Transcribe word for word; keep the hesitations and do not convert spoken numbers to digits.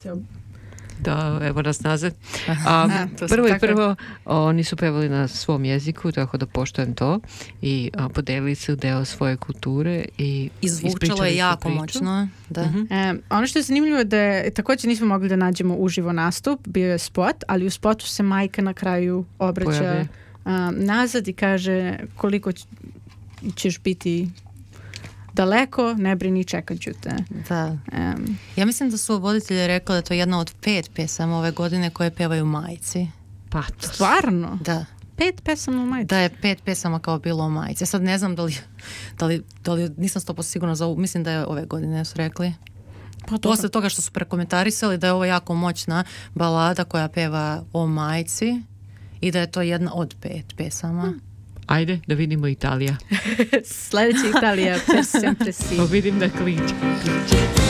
Da, evo nas nazad. A, A, prvo i prvo, oni su pevali na svom jeziku, tako da poštujem to i a, podelili su deo svoje kulture i izvučalo je jako priču. moćno. Da. Uh-huh. E, ono što je zanimljivo je da je, također nismo mogli da nađemo uživo nastup, bio je spot, ali u spotu se majka na kraju obraća a, nazad i kaže koliko ćeš biti daleko, ne brini, čekat ću te. Da. Um, ja mislim da su voditelji rekli da je to jedna od pet pesama ove godine koje pevaju majci. Pa, stvarno? Da. Pet pesama u majci? Da je pet pesama kao bilo u majci. Ja sad ne znam da li, da li, da li nisam sto posto sigurna za ovu, mislim da je ove godine su rekli. Pa posle toga što su prekomentarisali da je ovo jako moćna balada koja peva o majci i da je to jedna od pet pesama. Hmm. Ajde, da vidimo Italija. Sljedeća Italija, per sempre si. Vidim da kliče. kliče.